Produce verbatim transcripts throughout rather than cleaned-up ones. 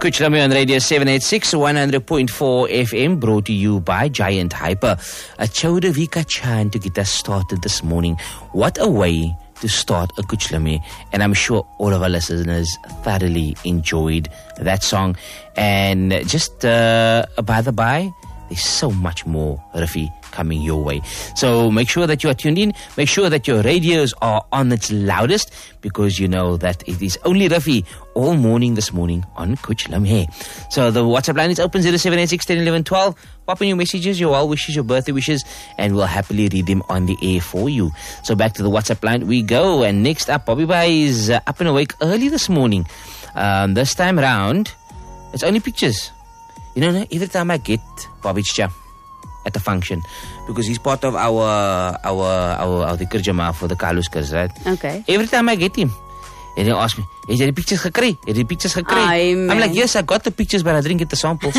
Kuch Lamay on Radio seven eighty-six, one hundred point four F M, brought to you by Giant Hyper. A Chowda Vika Chan to get us started this morning. What a way to start a Kuch Lamay. And I'm sure all of our listeners thoroughly enjoyed that song. And just uh, by the by, there's so much more, Rafi, coming your way. So make sure that you are tuned in. Make sure that your radios are on its loudest, because you know that it is only Rafi all morning this morning on Kuch Lamay. So the WhatsApp line is open zero seven eight six, one zero one one, one two. Pop in your messages, your well wishes, your birthday wishes, and we'll happily read them on the air for you. So back to the WhatsApp line we go. And next up, Bobby Bhai is uh, up and awake early this morning. Um, this time round, it's only pictures. You know, every time I get Bobby Chicha at the function, because he's part of our our our our dhikr jama for the Kaluskers, right? Okay. Every time I get him, and he'll ask me, "Is there pictures gekry? Is there pictures gekry?" I'm like, "Yes, I got the pictures, but I didn't get the samples."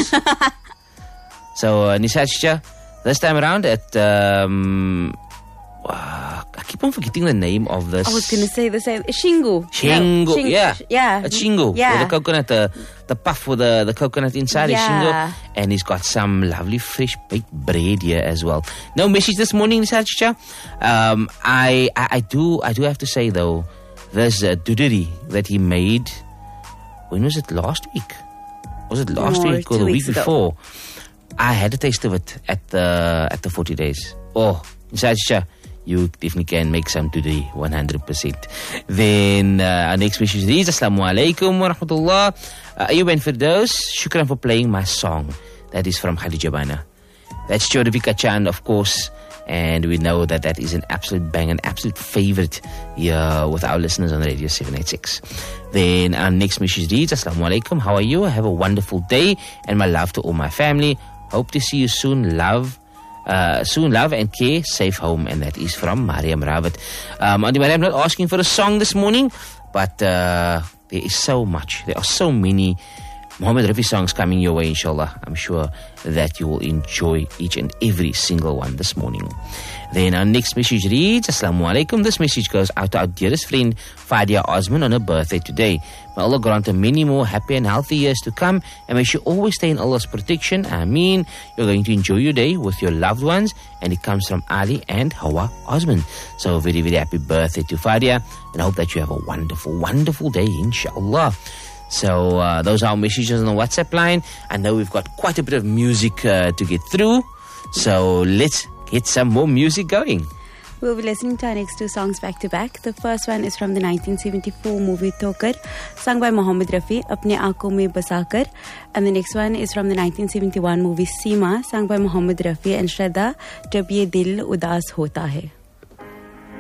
So uh, Nisa Chicha, this time around at um, uh, I keep on forgetting the name of this. I was going to say the same. Shingu. Shingu, no, Shingu. yeah. Yeah. It's Shingu. Yeah. With the coconut, the, the puff with the, the coconut inside is Yeah. Shingu. And he's got some lovely fresh baked bread here as well. No message this morning, Nisa Chicha. Um, I, I, I do I do have to say though, this uh, dudiri that he made, when was it? Last week? Was it last No, week or two the week weeks ago. before? I had a taste of it at the at the forty days. Oh, Nisa Chicha, you definitely can make some today, one hundred percent. Then uh, our next message is Assalamu alaikum wa rahmatullah. Uh, Ayub and Firdaus, shukran for playing my song. That is from Khadija Bana. That's Chodavika Chan, of course. And we know that that is an absolute bang, an absolute favorite here with our listeners on Radio seven eighty-six. Then our next message reads, Assalamu alaikum, how are you? Have a wonderful day and my love to all my family. Hope to see you soon. Love. Uh, soon, love and care, safe home. And that is from Mariam Rawat. Um, Auntie Mariam, not asking for a song this morning, but uh, there is so much. There are so many Muhammad Rafi songs coming your way, inshallah. I'm sure that you will enjoy each and every single one this morning. Then our next message reads, Assalamu alaikum. This message goes out to our dearest friend, Fadia Osman, on her birthday today. May Allah grant her many more happy and healthy years to come, and may she always stay in Allah's protection. Ameen. You're going to enjoy your day with your loved ones, and it comes from Ali and Hawa Osman. So very, very happy birthday to Fadia, and I hope that you have a wonderful, wonderful day, inshallah. So uh, those are our messages on the WhatsApp line. I know we've got quite a bit of music uh, to get through, so let's get some more music going. We'll be listening to our next two songs back to back. The first one is from the nineteen seventy-four movie Thokar, sung by Mohammed Rafi, Apne Aankhon Mein Basakar. And the next one is from the nineteen seventy-one movie Seema, sung by Mohammed Rafi and Shraddha, Jab Ye Dil Udaas Hota Hai.